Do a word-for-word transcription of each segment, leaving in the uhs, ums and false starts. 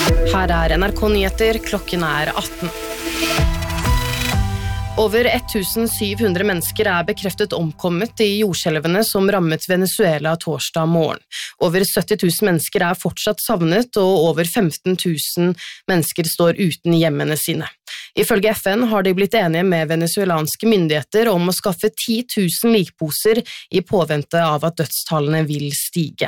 Her er N R K Nyheter, klokken er atten. Over sytten hundre mennesker er bekreftet omkommet i jordskjelvene som rammet Venezuela torsdag morgen. Over sytti tusen mennesker er fortsatt savnet, og over femten tusen mennesker står uten hjemmene sine. Ifølge F N har de blitt enige med venezuelanske myndigheter om å skaffe ti tusen likposer i påvente av at dødstallene vil stige.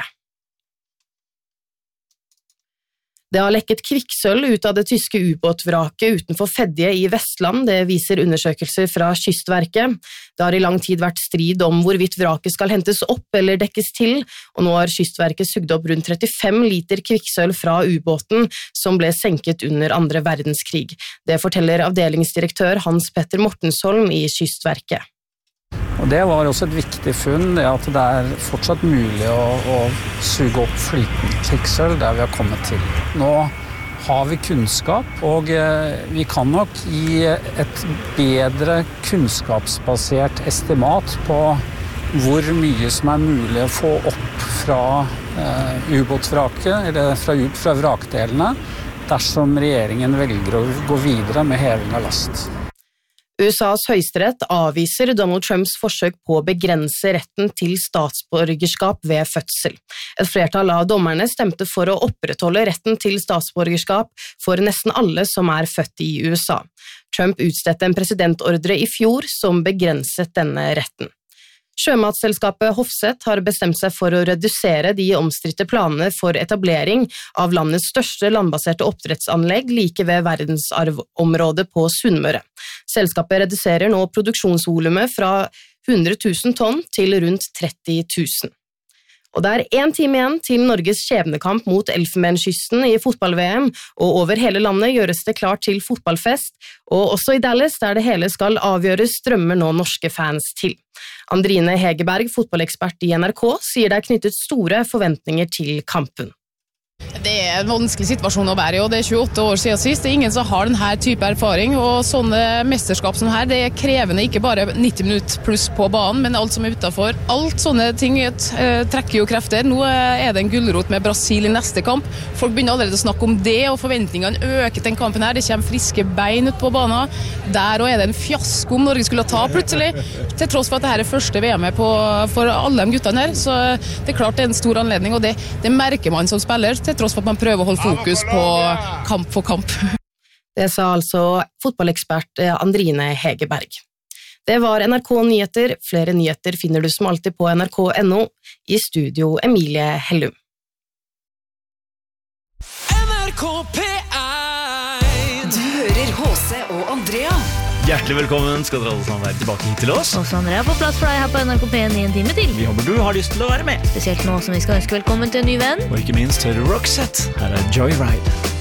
Det har lekket kvikksølv ut av det tyske ubåtvraket utenfor Fedje i Vestland, det viser undersøkelser fra Kystverket. Det har i lang tid vært strid om hvorvidt vraket skal hentes opp eller dekkes til, og nå har Kystverket sugd opp rundt trettifem liter kvikksølv fra ubåten som ble senket under andre verdenskrig. Det forteller avdelingsdirektør Hans Petter Mortensholm i Kystverket. Og det var også et viktig funn, det at det er fortsatt mulig å, å suge opp flytende kvikksølv der vi har kommet til. Nå har vi kunnskap, og eh, vi kan nok gi et bedre kunnskapsbasert estimat på hvor mye som er mulig å få opp fra eh, ubåtvraket, eller fra, fra vrakdelene, dersom regjeringen velger å gå videre med heving av last. U S A's høyesterett avviser Donald Trumps forsøk på å begrense retten til statsborgerskap ved fødsel. Et flertall av dommerne stemte for å opprettholde retten til statsborgerskap for nesten alle som er født i U S A. Trump utstedte en presidentordre i fjor som begrenset denne retten. Sjømatselskapet Hofseth har bestemt seg for å redusere de omstridte planene for etablering av landets største landbaserte oppdrettsanlegg like ved verdensarvområdet på Sunnmøre. Selskapet reduserer nå produksjonsvolumet fra hundre tusen tonn til rundt tretti tusen. Og det er en time igjen til Norges skjebnekamp mot Elfenbenskysten i fotball-V M, og over hele landet gjøres det klart til fotballfest, og også i Dallas, der det hele skal avgjøres, strømmer nå norske fans til. Andrine Hegerberg, fotballekspert i N R K, sier det er knyttet store forventninger til kampen. Det er en vanskelig situasjon å være i, og det er tjueåtte år siden sist. Det er ingen som har denne type erfaring, og sånne mesterskap som her, det er krevende ikke bare nitti minutter pluss på banen, men alt som er utenfor. Alt sånne ting uh, trekker jo krefter. Nå er det en gullrot med Brasil i neste kamp. Folk begynner allerede å snakke om det, og forventningene øker til den kampen her. Det kommer friske bein ut på banen. Der og er det en fiasko om Norge skulle ta plutselig, til tross for at dette er første V M på, for alle de guttene her. Så det er klart det er en stor anledning, og det, det merker man som spiller, til tross for at man prøver å holde fokus på kamp for kamp. Det sa altså fotballekspert Andrine Hegerberg. Det var N R K Nyheter. Flere nyheter finner du som alltid på N R K punktum N O. I studio Emilie Hellum. N R K P én. Du hører H C og Andrea. Hjertelig velkommen skal dere alle sammen være tilbake hit til oss. Og så Andrea på plass for deg her på N R K P én i en time til. Vi håper du har lyst til å være med. Spesielt nå som vi skal ønske velkommen til en ny venn. Og ikke minst hører Roxette. Her er Joyride.